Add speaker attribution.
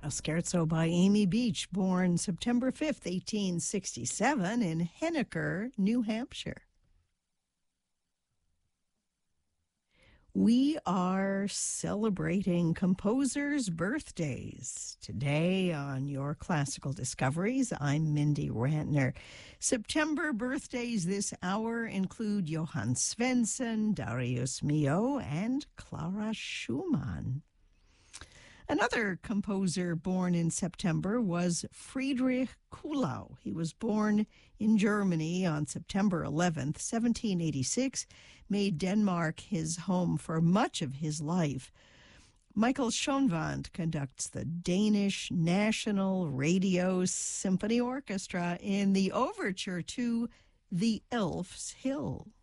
Speaker 1: A scherzo by Amy Beach, born September 5th, 1867, in Henniker, New Hampshire. We are celebrating composers' birthdays. Today on Your Classical Discoveries, I'm Mindy Rantner. September birthdays this hour include Johann Svensson, Darius Milhaud, and Clara Schumann. Another composer born in September was Friedrich Kuhlau. He was born in Germany on September 11th, 1786, made Denmark his home for much of his life. Michael Schoenwandt conducts the Danish National Radio Symphony Orchestra in the overture to The Elf's Hill.